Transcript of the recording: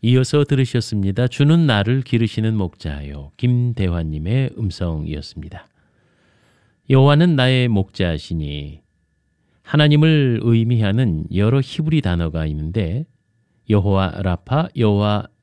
이어서 들으셨습니다. 주는 나를 기르시는 목자요. 김대환님의 음성이었습니다. 여호와는 나의 목자시니 하나님을 의미하는 여러 히브리 단어가 있는데 여호와 라파, 여호와